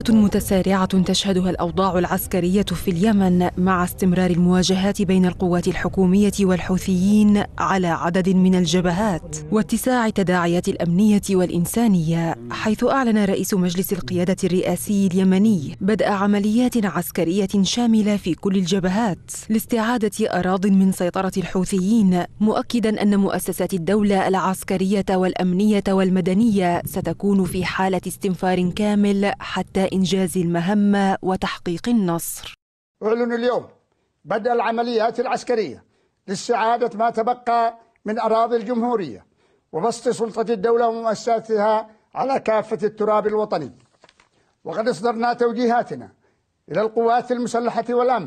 متسارعة تشهدها الأوضاع العسكرية في اليمن مع استمرار المواجهات بين القوات الحكومية والحوثيين على عدد من الجبهات واتساع التداعيات الأمنية والإنسانية، حيث أعلن رئيس مجلس القيادة الرئاسي اليمني بدء عمليات عسكرية شاملة في كل الجبهات لاستعادة أراضٍ من سيطرة الحوثيين، مؤكداً أن مؤسسات الدولة العسكرية والأمنية والمدنية ستكون في حالة استنفار كامل حتى إنجاز المهمة وتحقيق النصر. أعلن اليوم بدء العمليات العسكرية لاستعادة ما تبقى من أراضي الجمهورية وبسط سلطة الدولة ومؤسساتها على كافة التراب الوطني. وقد أصدرنا توجيهاتنا إلى القوات المسلحة والأمن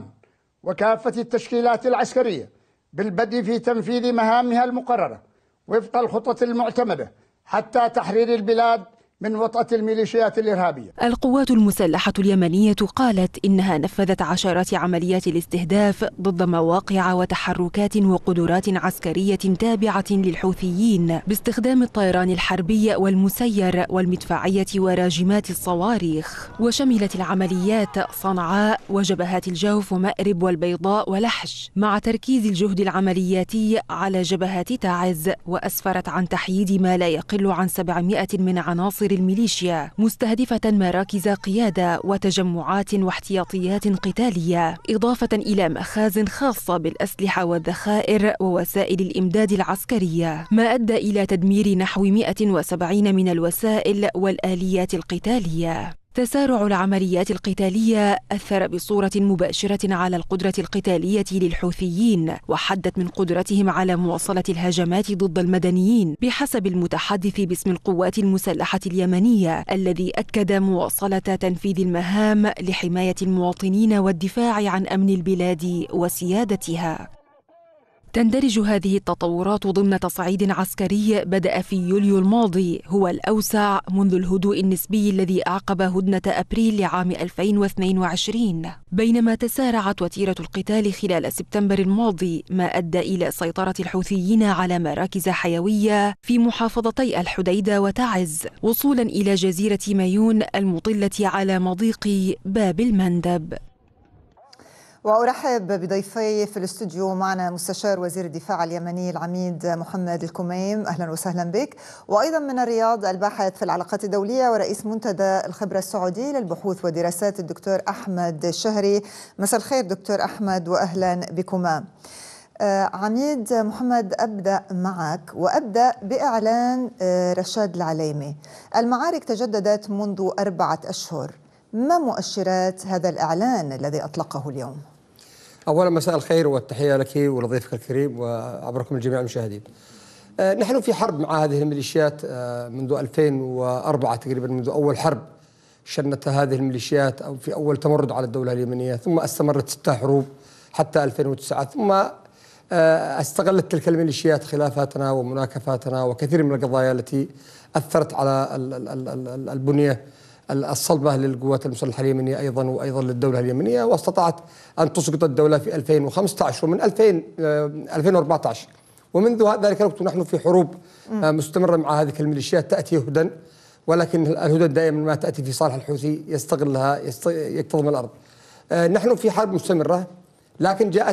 وكافة التشكيلات العسكرية بالبدء في تنفيذ مهامها المقررة وفق الخطط المعتمدة حتى تحرير البلاد من وطأة الميليشيات الإرهابية. القوات المسلحة اليمنية قالت إنها نفذت عشرات عمليات الاستهداف ضد مواقع وتحركات وقدرات عسكرية تابعة للحوثيين باستخدام الطيران الحربي والمسير والمدفعية وراجمات الصواريخ، وشملت العمليات صنعاء وجبهات الجوف ومأرب والبيضاء ولحج، مع تركيز الجهد العملياتي على جبهات تعز، وأسفرت عن تحييد ما لا يقل عن 700 من عناصر الميليشيا، مستهدفة مراكز قيادة وتجمعات واحتياطيات قتالية، إضافة إلى مخازن خاصة بالأسلحة والذخائر ووسائل الإمداد العسكرية، ما أدى إلى تدمير نحو 170 من الوسائل والآليات القتالية. تسارع العمليات القتالية أثر بصورة مباشرة على القدرة القتالية للحوثيين، وحدت من قدرتهم على مواصلة الهجمات ضد المدنيين، بحسب المتحدث باسم القوات المسلحة اليمنية، الذي أكد مواصلة تنفيذ المهام لحماية المواطنين والدفاع عن أمن البلاد وسيادتها. تندرج هذه التطورات ضمن تصعيد عسكري بدأ في يوليو الماضي، هو الأوسع منذ الهدوء النسبي الذي أعقب هدنة أبريل لعام 2022، بينما تسارعت وتيرة القتال خلال سبتمبر الماضي، ما أدى إلى سيطرة الحوثيين على مراكز حيوية في محافظتي الحديدة وتعز، وصولا إلى جزيرة مايون المطلة على مضيق باب المندب. وأرحب بضيفي في الاستوديو. معنا مستشار وزير الدفاع اليمني العميد محمد الكميم، أهلا وسهلا بك. وأيضا من الرياض الباحث في العلاقات الدولية ورئيس منتدى الخبرة السعودي للبحوث ودراسات الدكتور أحمد الشهري. مساء الخير دكتور أحمد وأهلا بكما. عميد محمد، أبدأ معك وأبدأ بإعلان رشاد العليمي. المعارك تجددت منذ 4 أشهر، ما مؤشرات هذا الإعلان الذي أطلقه اليوم؟ أولا مساء الخير والتحية لك ولضيفك الكريم وعبركم الجميع المشاهدين. نحن في حرب مع هذه الميليشيات منذ 2004 تقريبا، منذ أول حرب شنتها هذه الميليشيات أو في أول تمرد على الدولة اليمنية، ثم استمرت 6 حروب حتى 2009، ثم استغلت تلك الميليشيات خلافاتنا ومناكفاتنا وكثير من القضايا التي أثرت على البنية الصلبة للقوات المسلحة اليمنية أيضا وأيضا للدولة اليمنية، واستطاعت أن تسقط الدولة في 2015 ومن 2014، ومنذ ذلك الوقت نحن في حروب مستمرة مع هذه الميليشيات تأتي هدى، ولكن الهدى دائما ما تأتي في صالح الحوثي يستغلها يكتظم الأرض. نحن في حرب مستمرة، لكن جاءت